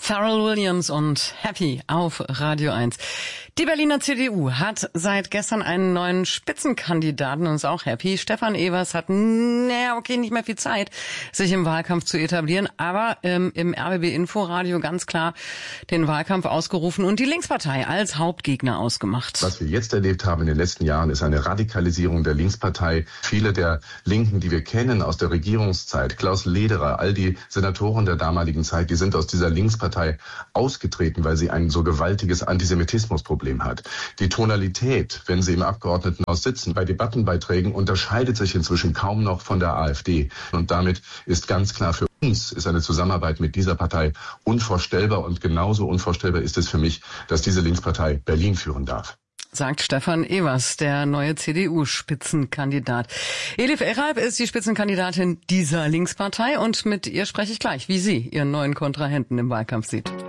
Pharrell Williams und Happy auf Radio 1. Die Berliner CDU hat seit gestern einen neuen Spitzenkandidaten und ist auch happy. Stefan Evers hat, nicht mehr viel Zeit, sich im Wahlkampf zu etablieren, aber im RBB Inforadio ganz klar den Wahlkampf ausgerufen und die Linkspartei als Hauptgegner ausgemacht. Was wir jetzt erlebt haben in den letzten Jahren, ist eine Radikalisierung der Linkspartei. Viele der Linken, die wir kennen aus der Regierungszeit, Klaus Lederer, all die Senatoren der damaligen Zeit, die sind aus dieser Linkspartei ausgetreten, weil sie ein so gewaltiges Antisemitismusproblem hat. Die Tonalität, wenn sie im Abgeordnetenhaus sitzen, bei Debattenbeiträgen unterscheidet sich inzwischen kaum noch von der AfD. Und damit ist ganz klar, für uns ist eine Zusammenarbeit mit dieser Partei unvorstellbar. Und genauso unvorstellbar ist es für mich, dass diese Linkspartei Berlin führen darf. Sagt Stefan Evers, der neue CDU-Spitzenkandidat. Elif Eralp ist die Spitzenkandidatin dieser Linkspartei und mit ihr spreche ich gleich, wie sie ihren neuen Kontrahenten im Wahlkampf sieht.